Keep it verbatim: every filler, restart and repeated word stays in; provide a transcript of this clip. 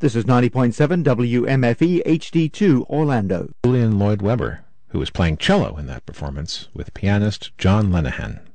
This is ninety point seven W M F E H D two Orlando. Julian Lloyd Webber, who was playing cello in that performance with pianist John Lenihan.